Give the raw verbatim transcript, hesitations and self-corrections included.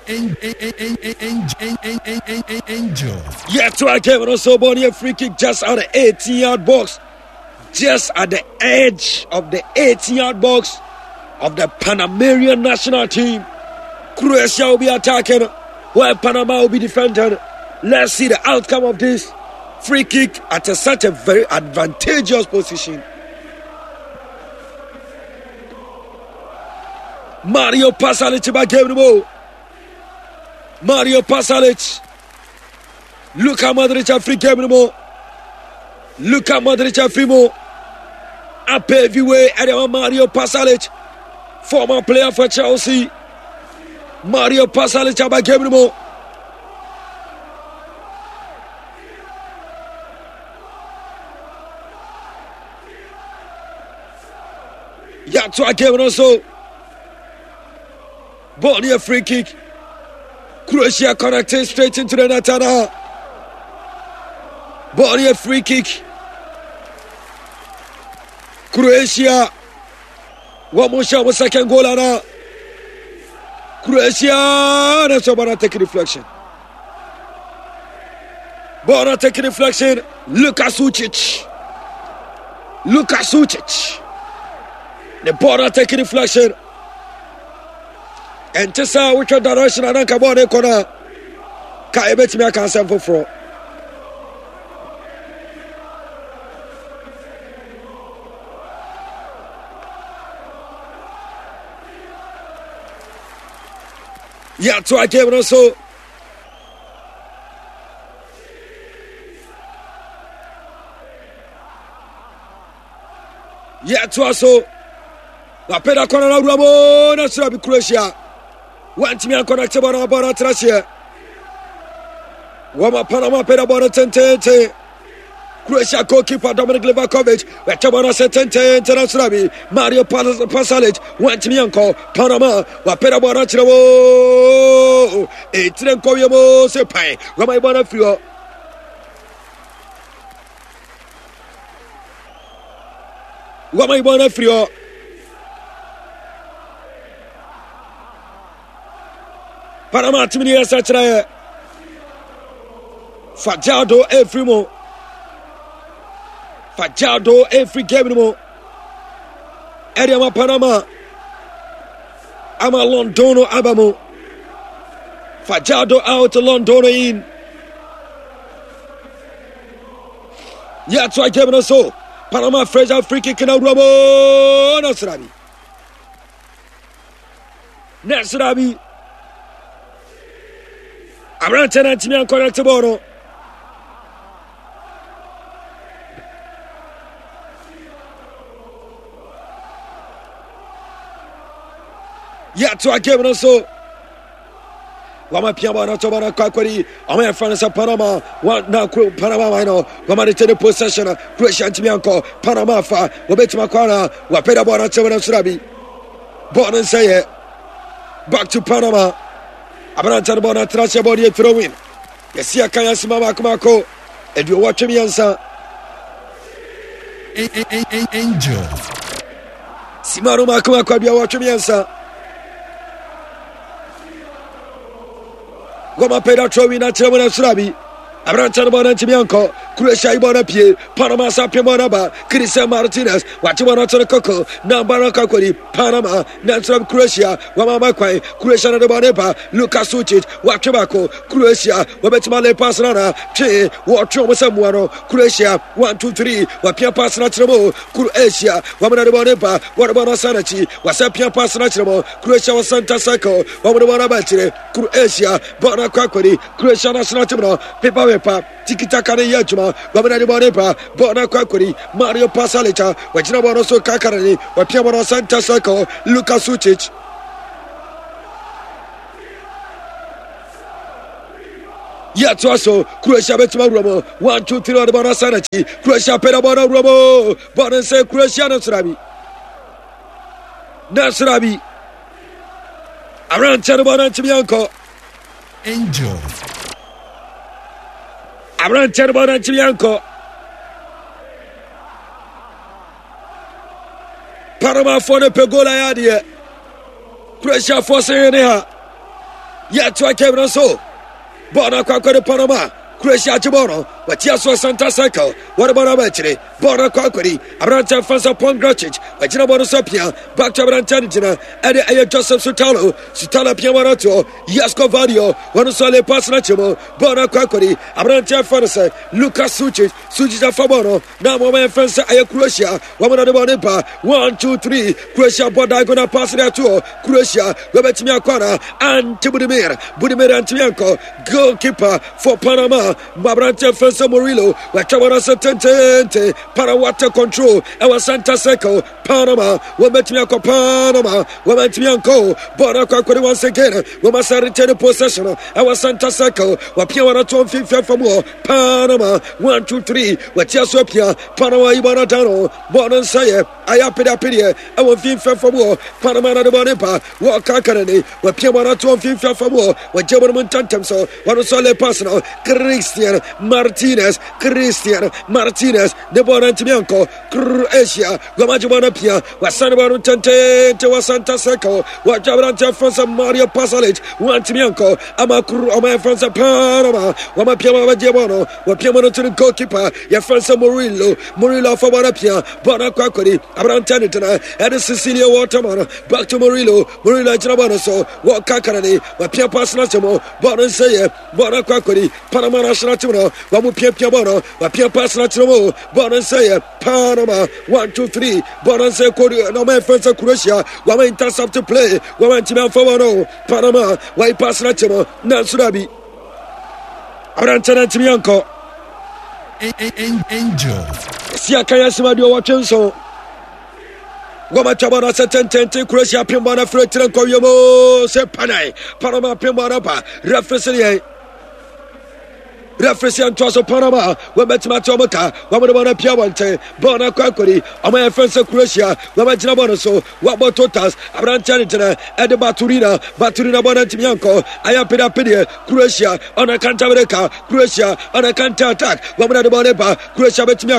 Angel. Yeah, to I came also Bonnie a free kick just out of the eighteen yard box. Just at the edge of the eighteen yard box of the Panamanian national team. Croatia will be attacking while Panama will be defending. Let's see the outcome of this free kick at a, such a very advantageous position. Mario Pasalic back game the ball. Mario Pasalic. Luka Modric a free game the ball. Luka Modric a free ball. Up heavyweight at Mario Pasalic, former player for Chelsea. Mario Pasalic a back game the ball. Yeah, to a game also. Ball near free kick. Croatia connected straight into the net. Ball near free kick. Croatia. One more shot, one second goal. Now. Croatia. That's about to take a deflection. Ball not taking deflection. Luka Sucic. Luka Sucic. The ball not taking deflection. And just how we can direction and come on the corner. Can't you bet me I can't send for fraud? Yeah, to I came also. Yeah, to also. La peda corner na Ramo na sura bi Croatia. Want me connect bana bana trasia. Wama Panama peda bana tente. Croatia goalkeeper Dominic Livakovic. We tabana tente international. Mario Pasalic want me uncle Panama. Wa peda bana chiro. E tren koyemo se pai. Wama bana frio. Wama bana frio. Panama team ni esa chira Fajardo every mo Fajardo every game mo area ma Panama ama Londono abamo Fajardo out Londono in yeah try game no so Panama Fraser free kick na Ramo Nasrabi Nasrabi Abraham Tenantimi and connect to Bono. Yeah, to a game also. Wama Piabana Tobana Kakori, Amaya France Panama, one now Panama, I know, Wama the possession, Croatia Timianco, Panama Fa, Wabetmakwana, Wapeda Bona Tobana Surabi. Bonan say it. Back to Panama. Abraham Tanabona Tracia body throw in. Yes, here can you see Mama Kumako? And you watch me answer. Angel. Simaru Makumako, you watch me answer. Goma Peda Trovina Tremona Surabi. Abraham Tanabona Timianco, Croatia Ibona Pie, Panama Sapimonaba, Cristian Martinez, Watimana Coco, Nambara Kakori, Panama, Nansam Croatia, Wama Makwai, Croatia de Boneba, Lucas Sucic, Watimako, Croatia, Wabetimale Pasrana, Che, Watchoma Samuano, Croatia, one, two, three, Wapia Pasrachamo, Croatia, Wamana de Boneba, Watabana Sanachi, Wasapia Pasrachamo, Croatia was Santa Saco, Wamana Batire, Croatia, Bona Kakori, Croatia National Timno, Pepa. Tiki Takane Yajuma, Babana Bonepa, Bona Kakuri, Mario Pasalica, Wajina Bonoso Kakarani, Wapiamana Santa Saco, Luka Sucic. Yet also, Croatia Betima Romo, one, two, three on the Bonasanachi, Croatia Pedabona Romo, Bonan say Croatia Nasrabi. Nasrabi. Around Chanabona Chimianco. Angel. Abraham Chanabona Chimianco. Panama for the Pegola Yadia. Croatia for Sayania. yet to a camera so. Bona Quackody Panama. Croatia Chibono, but Tiaso Santa Cycle, what about Abachiri, Bona Quackody, Abranta Fansa Pongrachich, but Jinabono Sopia, back to Abrantantina, and Aya Joseph Sutalo, Sutala Piamarato, Yasko Vadio, Wanusale Pasnachimo, Bona Quackody, Abranta Fanasa, Lucas Suchich, Sujita Fabono, Namo Fansa Aya Croatia, Woman of the Bonipa, one, two, three, Croatia Bodagona Pasina Tour, Croatia, Robertimia Kona, and Tibudimir, Budimir and Tianco, goalkeeper for Panama. Mabrante Fensa Murillo, Wachabana Satente, para water control, our Santa Seco, Panama, Wometianco, Panama, Wometianco, Bonaco once again, Womasa retain possession, our Santa Seco, Wapiana Tom Fifa for more, Panama, one, two, three, Watiasopia, Panama Ibanatano, Bonan Saye, Ayapida Pidia, our Fifa for more, Panama de Bonipa, Wakakani, Wapiana Tom Fifa for more, Wajaman Tantamso, Wanusole Personal, Christian Martinez, Christian Martinez, the Bonantimianco, Croatia, Gomajabana Pia, Wasanabano Tante, Santa Seco, Wajabranta Fransa Mario Pasalic, Wantimianco, Amakru, Ama Fransa Panama, Wamapiama Jabano, Wapiamano to the goalkeeper, Yafansa Murillo, Murillo for Wanapia, Bonaquacori, Abrantanitana, and Cecilia Waterman, back to Murillo, Murillo Jabanoso, Wakakani, Wapia Pasnatimo, Bonansaya, Bonaquacori, Panama National Team, Wamupia Piabono, Wapia Pasnatimo, Bonansaya, Panama, one, two, three, Bonansaya, no man friends of Croatia, Wama intercept to play, Wama Timan Fawano, Panama, Wai Pasnatimo, Nansurabi, Arantana Timianco, Angel. Siakaya Simadio Watchenso. Goma Chabana Setente, Croatia Pimbana Fretran Koyomo, Sepanai, Panama Pimbana, Referee. Referee and Tosso Panama, Wametima Tomaka, Wamana Piawante, Bona Quackody, Ama Fensa Croatia, Wamajinabonoso, Wabototas, Abrantanitana, Ede Baturina, Baturina Bonantimianco, Ayapida Pedia, Croatia, on a Cantabrica, Croatia, on a counter attack, Wamana de Bonepa, Croatia Betimia.